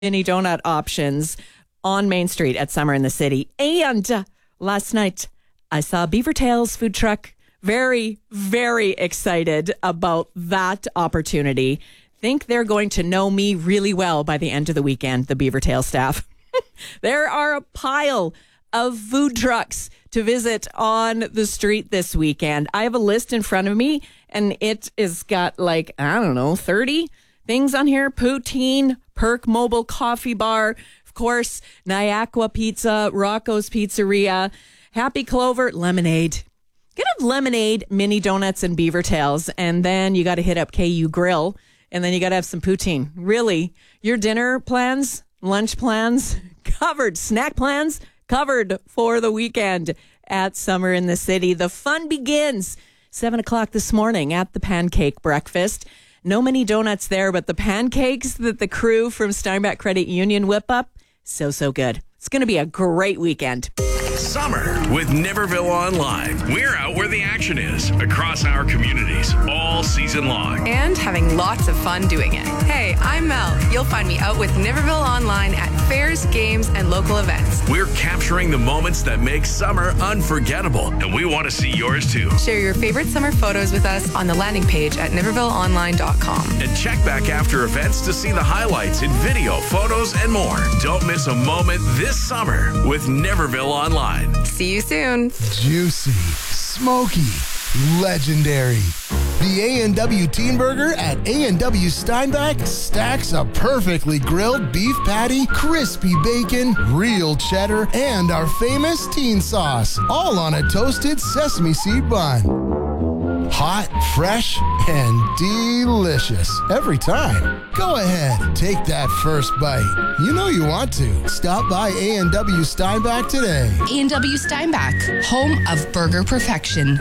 mini donut options on Main Street at Summer in the City. And last night, I saw Beaver Tails food truck. Very, very excited about that opportunity. Think they're going to know me really well by the end of the weekend, the Beaver Tails staff. There are a pile of food trucks to visit on the street this weekend. I have a list in front of me, and it is got 30 things on here. Poutine, Perk Mobile Coffee Bar, of course, Nyaqua Pizza, Rocco's Pizzeria, Happy Clover, Lemonade. Get a lemonade, mini donuts, and Beaver Tails, and then you got to hit up KU Grill, and then you got to have some poutine. Really, your dinner plans, lunch plans, covered. Snack plans, covered for the weekend at Summer in the City. The fun begins 7 o'clock this morning at the Pancake Breakfast. No mini donuts there, but the pancakes that the crew from Steinbach Credit Union whip up, so good. It's going to be a great weekend. Summer with Niverville Online. We're out where the action is across our communities all season long. And having lots of fun doing it. Hey, I'm Mel. You'll find me out with Niverville Online at fairs, games, and local events. We're capturing the moments that make summer unforgettable, and we want to see yours too. Share your favorite summer photos with us on the landing page at nivervilleonline.com. And check back after events to see the highlights in video, photos, and more. Don't miss a moment this summer with Niverville Online. See you soon. Juicy, smoky, legendary. The A&W Teen Burger at A&W Steinbach stacks a perfectly grilled beef patty, crispy bacon, real cheddar, and our famous teen sauce, all on a toasted sesame seed bun. Hot, fresh, and delicious every time. Go ahead, take that first bite. You know you want to. Stop by A&W Steinbach today. A&W Steinbach, home of burger perfection.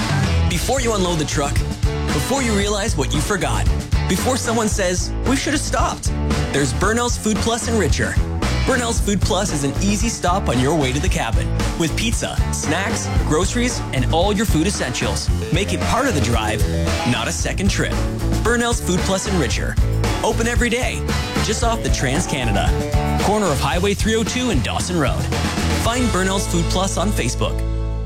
Before you unload the truck, before you realize what you forgot, before someone says, we should have stopped, there's Burnell's Food Plus and Richer. Burnell's Food Plus is an easy stop on your way to the cabin with pizza, snacks, groceries, and all your food essentials. Make it part of the drive, not a second trip. Burnell's Food Plus and Richer. Open every day, just off the Trans-Canada. Corner of Highway 302 and Dawson Road. Find Burnell's Food Plus on Facebook.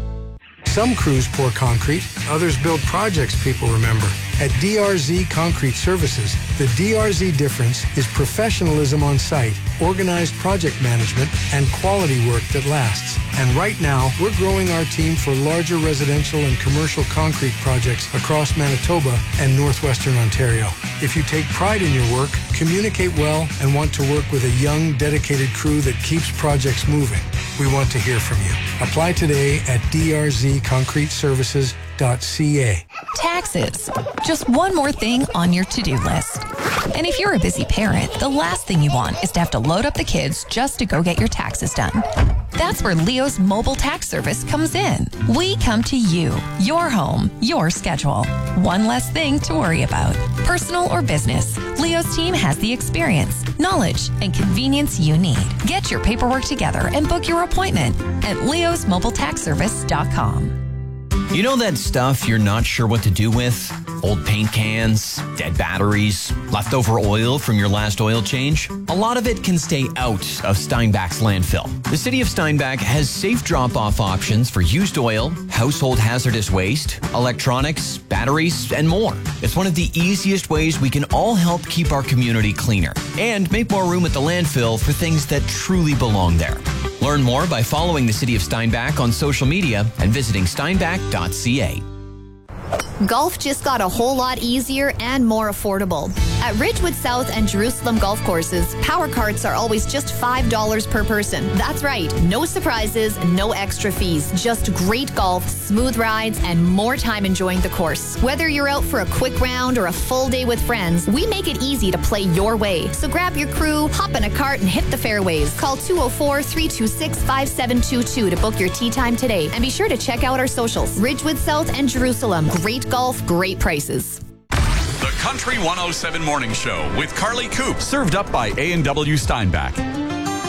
Some crews pour concrete, others build projects people remember. At DRZ Concrete Services, the DRZ difference is professionalism on site, organized project management, and quality work that lasts. And right now, we're growing our team for larger residential and commercial concrete projects across Manitoba and northwestern Ontario. If you take pride in your work, communicate well, and want to work with a young, dedicated crew that keeps projects moving, we want to hear from you. Apply today at drzconcreteservices.ca. Taxes. Just one more thing on your to-do list. And if you're a busy parent, the last thing you want is to have to load up the kids just to go get your taxes done. That's where Leo's mobile tax service comes in. We come to you, your home, your schedule. One less thing to worry about. Personal or business, Leo's team has the experience, knowledge, and convenience you need. Get your paperwork together and book your appointment at leosmobiletaxservice.com. You know that stuff you're not sure what to do with? Old paint cans, dead batteries, leftover oil from your last oil change? A lot of it can stay out of Steinbach's landfill. The city of Steinbach has safe drop-off options for used oil, household hazardous waste, electronics, batteries, and more. It's one of the easiest ways we can all help keep our community cleaner and make more room at the landfill for things that truly belong there. Learn more by following the City of Steinbach on social media and visiting steinbach.ca. Golf just got a whole lot easier and more affordable. At Ridgewood South and Jerusalem golf courses, power carts are always just $5 per person. That's right, no surprises, no extra fees, just great golf, smooth rides, and more time enjoying the course. Whether you're out for a quick round or a full day with friends, we make it easy to play your way. So grab your crew, hop in a cart, and hit the fairways. Call 204-326-5722 to book your tee time today. And be sure to check out our socials. Ridgewood South and Jerusalem. Great golf, great prices. The Country 107 Morning Show with Carly Coop. Served up by A&W Steinbach.